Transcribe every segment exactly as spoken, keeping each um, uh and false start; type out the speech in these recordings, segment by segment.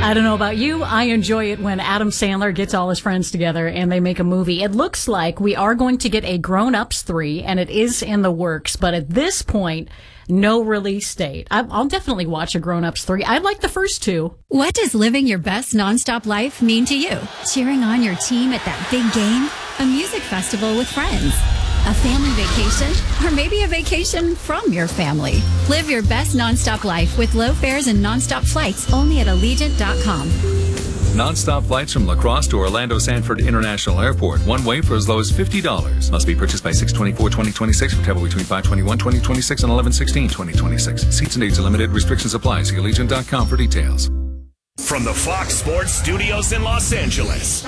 I don't know about you. I enjoy it when Adam Sandler gets all his friends together and they make a movie. It looks like we are going to get a Grown Ups three, and it is in the works. But at this point, no release date. I'll definitely watch a Grown Ups three. I like the first two. What does living your best nonstop life mean to you? Cheering on your team at that big game? A music festival with friends? A family vacation? Or maybe a vacation from your family? Live your best nonstop life with low fares and nonstop flights only at Allegiant dot com. Non-stop flights from La Crosse to Orlando Sanford International Airport. One way for as low as fifty dollars. Must be purchased by six twenty-four twenty twenty-six for travel between five twenty-one twenty twenty-six and eleven sixteen twenty twenty-six. Seats and dates are limited. Restrictions apply. See Allegiant dot com for details. From the Fox Sports Studios in Los Angeles,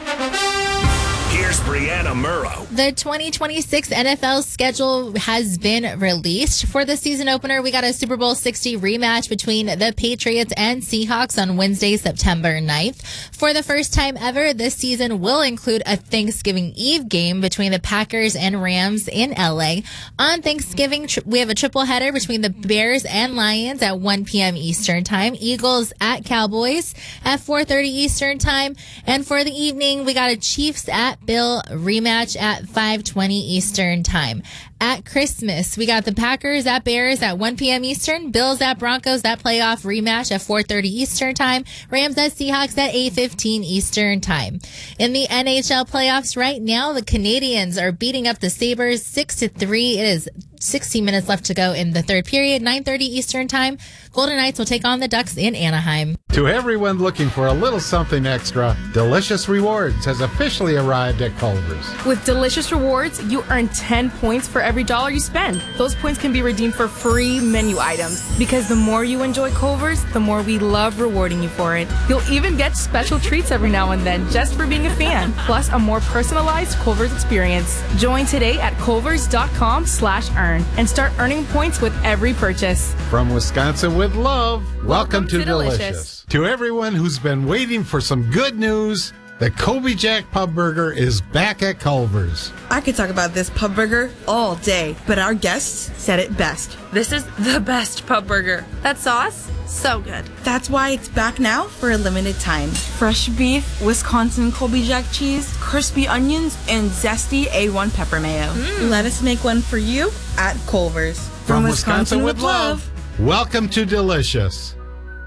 here's Brianna Murrow. The twenty twenty-six N F L schedule has been released. For the season opener, we got a Super Bowl sixty rematch between the Patriots and Seahawks on Wednesday, September ninth. For the first time ever, this season will include a Thanksgiving Eve game between the Packers and Rams in L A. On Thanksgiving, we have a triple header between the Bears and Lions at one p.m. Eastern Time, Eagles at Cowboys at four thirty Eastern Time, and for the evening, we got a Chiefs at Bill rematch at five twenty Eastern Time. At Christmas, we got the Packers at Bears at one p.m. Eastern, Bills at Broncos, that playoff rematch at four thirty Eastern Time, Rams at Seahawks at eight fifteen Eastern Time. In the N H L playoffs right now, the Canadiens are beating up the Sabres six to three. It is sixteen minutes left to go in the third period, nine thirty Eastern Time. Golden Knights will take on the Ducks in Anaheim. To everyone looking for a little something extra, Delicious Rewards has officially arrived at Culver's. With Delicious Rewards, you earn ten points for every dollar you spend. Those points can be redeemed for free menu items. Because the more you enjoy Culver's, the more we love rewarding you for it. You'll even get special treats every now and then just for being a fan. Plus a more personalized Culver's experience. Join today at culvers dot com slash earn and start earning points with every purchase. From Wisconsin with love, welcome, welcome to, to Delicious. Delicious. To everyone who's been waiting for some good news, the Colby Jack Pub Burger is back at Culver's. I could talk about this pub burger all day, but our guests said it best. This is the best pub burger. That sauce, so good. That's why it's back now for a limited time. Fresh beef, Wisconsin Colby Jack cheese, crispy onions, and zesty A one pepper mayo. Mm. Let us make one for you at Culver's. From, From Wisconsin, Wisconsin with love, welcome to Delicious.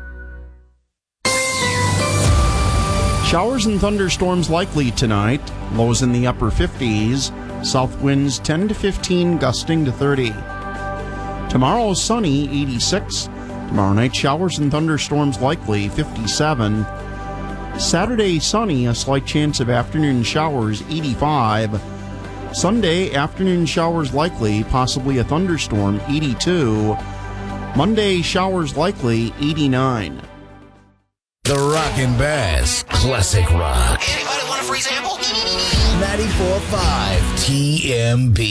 Showers and thunderstorms likely tonight. Lows in the upper fifties. South winds ten to fifteen, gusting to thirty. Tomorrow sunny, eighty-six. Tomorrow night showers and thunderstorms likely, fifty-seven. Saturday sunny, a slight chance of afternoon showers, eighty-five. Sunday afternoon showers likely, possibly a thunderstorm, eighty-two. Monday showers likely, eighty-nine. The Rockin' Bass Classic Rock. Anybody want a free sample? ninety-four point five T M B.